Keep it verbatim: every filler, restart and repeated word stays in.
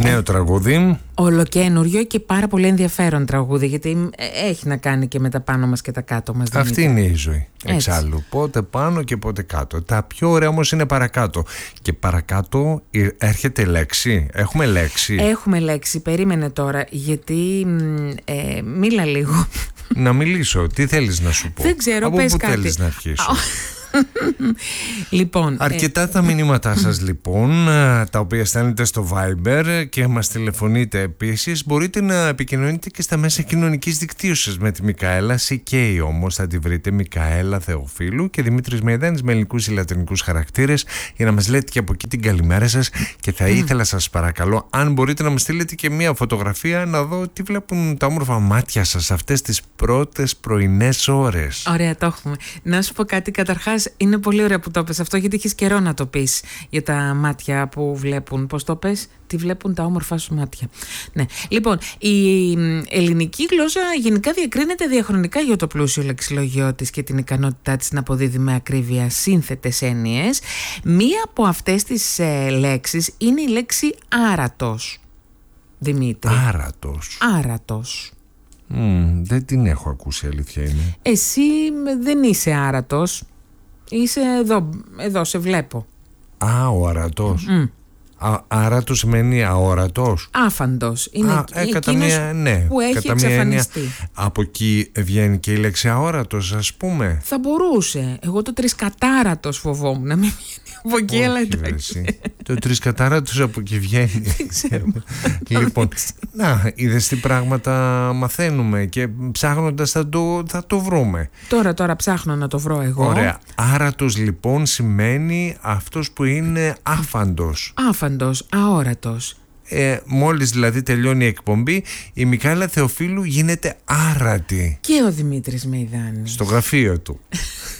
Νέο τραγούδι. Ολοκένουργιο και πάρα πολύ ενδιαφέρον τραγούδι, γιατί έχει να κάνει και με τα πάνω μας και τα κάτω μας. Αυτή είναι η ζωή. Εξάλλου. Πότε πάνω και πότε κάτω. Τα πιο ωραία όμως είναι παρακάτω. Και παρακάτω έρχεται λέξη. Έχουμε λέξη. Έχουμε λέξη. Περίμενε τώρα, γιατί ε, μίλα λίγο. Να μιλήσω. Τι θέλεις να σου πω? Δεν ξέρω, από πες πού κάτι. θέλεις να αρχίσω? Λοιπόν, αρκετά ε... τα μηνύματά σας λοιπόν, τα οποία στέλνετε στο Viber και μας τηλεφωνείτε επίσης. Μπορείτε να επικοινωνείτε και στα μέσα κοινωνικής δικτύωσης με τη Μικαέλα. σι κέι όμως θα τη βρείτε, Μικαέλα Θεοφίλου, και Δημήτρης Μεϊδάνης με ελληνικούς ή λατινικούς χαρακτήρες, για να μας λέτε και από εκεί την καλημέρα σας. Και θα ήθελα, σας παρακαλώ, αν μπορείτε να μας στείλετε και μια φωτογραφία, να δω τι βλέπουν τα όμορφα μάτια σας αυτές τις πρώτες πρωινές ώρες. Ωραία, το έχουμε. Να σου πω κάτι. Καταρχάς, είναι πολύ ωραίο που το πες αυτό, γιατί έχεις καιρό να το πεις για τα μάτια που βλέπουν. Πώς το πες? Τι βλέπουν τα όμορφα σου μάτια. Ναι. Λοιπόν, η ελληνική γλώσσα γενικά διακρίνεται διαχρονικά για το πλούσιο λεξιλογιό της και την ικανότητά της να αποδίδει με ακρίβεια σύνθετες έννοιες. Μία από αυτές τις ε, λέξεις είναι η λέξη άρατος. Δημήτρη. Άρατος. Άρατος. Mm, δεν την έχω ακούσει, αλήθεια είναι. Εσύ δεν είσαι άρατος. Είσαι εδώ, εδώ σε βλέπω. Α, ο αρατός. Mm. Α, άρατος σημαίνει αόρατος. Άφαντος. Είναι Α, ε, κατά μία, ναι, που έχει κατά εξαφανιστεί. Μία, από εκεί βγαίνει και η λέξη αόρατος, ας πούμε. Θα μπορούσε. Εγώ το τρισκατάρατος φοβόμουν να μην βγαίνει από εκεί, αλλά εντάξει. Το τρισκατάρατος από εκεί βγαίνει. Δεν ξέρω. Λοιπόν, να, είδες τι πράγματα μαθαίνουμε και ψάχνοντας θα το, θα το βρούμε. Τώρα, τώρα ψάχνω να το βρω εγώ. Ωραία. Άρατος λοιπόν σημαίνει αυτός που είναι άφαντος. Άφαντος, αόρατος. Ε, μόλις δηλαδή τελειώνει η εκπομπή, η Μικαέλα Θεοφίλου γίνεται άρατη. Και ο Δημήτρης Μεϊδάνης. Στο γραφείο του.